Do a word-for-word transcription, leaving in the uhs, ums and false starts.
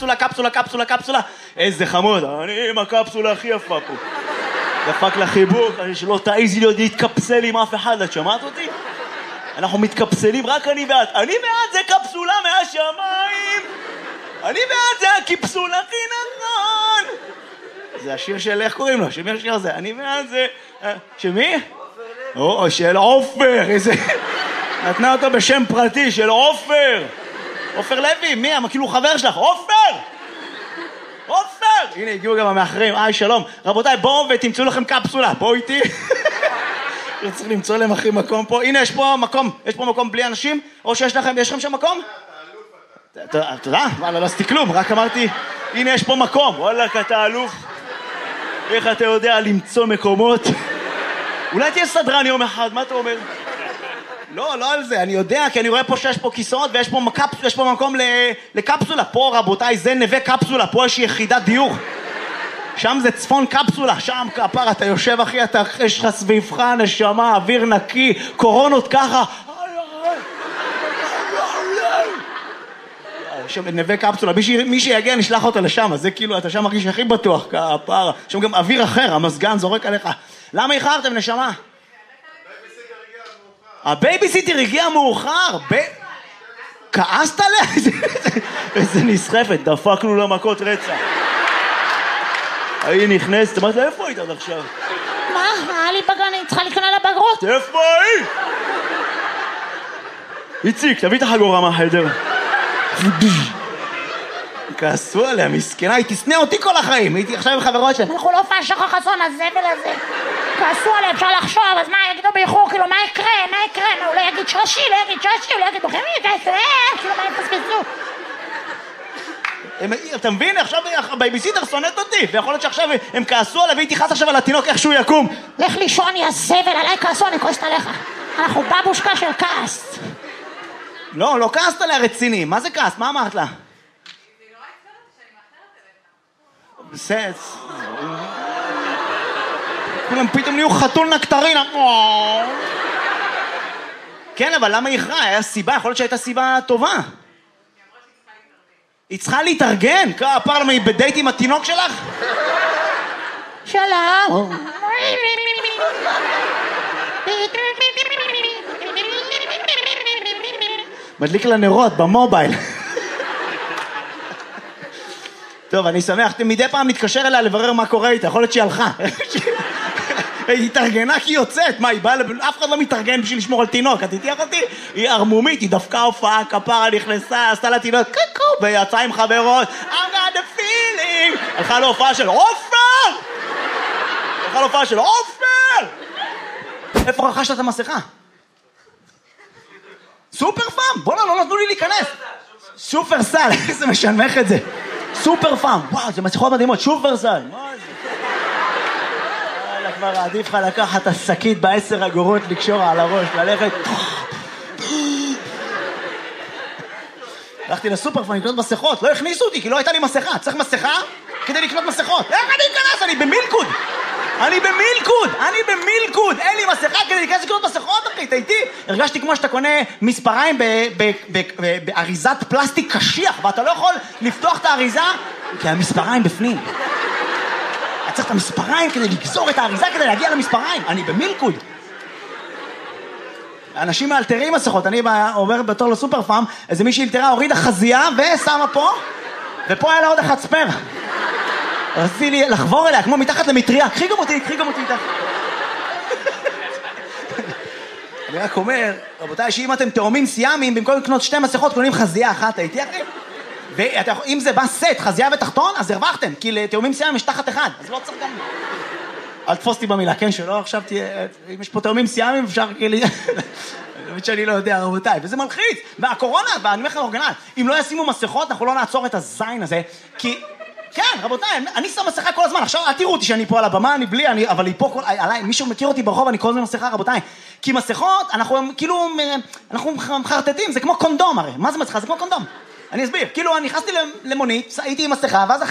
קפסולה, קפסולה, קפסולה, קפסולה. איזה חמוד, אני עם הקפסולה הכי יפה פה. דפק לחיבוק, אני שלא תעיזי להיות להתקפסל עם אף אחד, את שמעת אותי? אנחנו מתקפסלים, רק אני ואת. אני ואת זה קפסולה מהשמיים. אני ואת זה הקפסולה הכי נכון. זה השיר של, איך קוראים לו? שמי השיר הזה? אני ואת זה... שמי? או, של עופר, איזה... נתנה אותו בשם פרטי, של עופר. עופר לוי, מי? כאילו חבר שלך, עופר! עופר! הנה, הגיעו גם המאחרים, היי, שלום. רבותיי, בואו ותמצאו לכם קפסולה, בואו איתי. צריך למצוא להם הכי מקום פה. הנה, יש פה מקום, יש פה מקום בלי אנשים, או שיש לכם, יש לכם שם מקום? תודה, וואלה, לא עשיתי כלום, רק אמרתי, הנה, יש פה מקום. וואלה, אתה אלוף. איך אתה יודע למצוא מקומות? אולי תהיה סדרן יום אחד, מה אתה אומר? לא, לא על זה, אני יודע, כי אני רואה פה שיש פה כיסאות ויש פה, מקפ... יש פה מקום לקפסולה. פה, רבותיי, זה נווה קפסולה, פה יש יחידת דיור. שם זה צפון קפסולה, שם כפר, אתה יושב אחי, אתה, יש לך סביבך נשמה, אוויר נקי, קורונות ככה. שם נווה קפסולה, מי, מי שיגיע נשלח אותו לשם, אז זה כאילו, אתה שם מרגיש הכי בטוח, כפר. שם גם אוויר אחר, המסגן זורק עליך. למה איחרתם, נשמה? הבייביסיטר הגיע מאוחר. כעסת עליה? איזה נסחפת, דפקנו לה מכות רצח. היא נכנסת, אמרת לה, איפה היית עד עכשיו? מה? היה לי בגן, אני צריכה לקנות לבגרות. איפה היא? איציק, תביא את החגורה מהחדר. כעסו עליה, מסכנה, היא תסנה אותי כל החיים. הייתי עכשיו עם חברות שלהם. אנחנו לא פעם שחר חסון, הזבל הזה. כעסו עליה, אפשר לחשוב, אז מה יגידו באיחור? כאילו, מה יקרה? מה יקרה? מה, הוא לא יגיד שרשי, לא יגיד שרשי, הוא לא יגיד בוחרים, כאילו, מה יפספסו? אתה מבין? עכשיו הבייביסיטר שונאת אותי, ויכול להיות שעכשיו הם כעסו עליו, והיא תיחס עכשיו על התינוק איך שהוא יקום. לך לישון, יא זבל, עליי כעסו, אני כועסת עליך. אנחנו בבושקה של כעס. לא, לא כעסת עליה רציני. מה זה כעס? מה אמרת לה? בסץ. כולם פתאום נהיו חתול נקטרין. כן, אבל למה היא איחרה? היה סיבה, יכול להיות שהייתה סיבה טובה. היא צריכה להתארגן? כפר, למה היא בדייט עם התינוק שלך? שלום. מדליק לה נרות במובייל. טוב, אני שמח, מדי פעם מתקשר אליה לברר מה קורה איתה, יכול להיות שהיא הלכה. היא התארגנה כי היא יוצאת, מה, היא באה, אף אחד לא מתארגן בשביל לשמור על תינוק, את איתי אחותי? היא ארמומית, היא דווקא הופעה, כפרה נכנסה, עשתה לה תינוק, קקו, ויצאה עם חברות, I got the feeling, הלכה להופעה של עופר! הלכה להופעה של עופר! איפה רכשת את המסכה? סופר פאם? בוא'נה, לא נתנו לי להיכנס. סופר סל, איזה משנמך את זה. סופר פאם, וואו, זה מסכות מדהימות, סופר סל. מה זה? כבר עדיף לך לקחת את השקית בעשר אגורות, לקשור על הראש, ללכת. הלכתי לסופר פאם לקנות מסכות, לא הכניסו אותי כי לא הייתה לי מסכה. צריך מסכה כדי לקנות מסכות. איך אני אכנס? אני במילקוד. אני במילקוד, אני במילקוד. אין לי מסכה כדי להיכנס לקנות מסכות, אחי, תהייתי. הרגשתי כמו שאתה קונה מספריים באריזת פלסטיק קשיח, ואתה לא יכול לפתוח את האריזה כי המספריים בפנים. אתה צריך את המספריים כדי לגזור את האריזה כדי להגיע למספריים. אני במילקוד. אנשים מאלתרים מסכות. אני עובר בתור לסופר פארם, איזה מישהי אלתרה הורידה חזייה ושמה פה, ופה היה לה עוד אחד ספר. רציתי לי לחבור אליה כמו מתחת למטריה. קחי גם אותי, קחי גם אותי איתך. אני רק אומר, רבותיי, שאם אתם תאומים סיאמים, במקום לקנות שתי מסכות, קונים חזייה אחת, הייתי אחי? ואם זה בא סט, חזייה ותחתון, אז הרווחתם, כי לתאומים סיאמים יש תחת אחד, אז לא צריך גם... אל תפוס אותי במילה, כן, שלא, עכשיו תהיה... אם יש פה תאומים סיאמים, אפשר כאילו... אני חושב שאני לא יודע, רבותיי, וזה מלחיץ. והקורונה, ואני אומר לך אורגנל, אם לא ישימו מסכות, אנחנו לא נעצור את הזין הזה, כי... כן, רבותיי, אני שם מסכה כל הזמן, עכשיו אל תראו אותי שאני פה על הבמה, אני בלי, אני, אבל היא פה כל... עליי, מישהו מכיר אותי ברחוב, אני כל הזמן מסכה, רבותיי. כי מסכות, אנחנו כאילו... אנחנו מחרטטים, זה כמו קונדום הרי. מה זה מסכה? זה כמו קונדום. אני אסביר, כאילו אני נכנסתי למונית, הייתי עם מסכה, ואז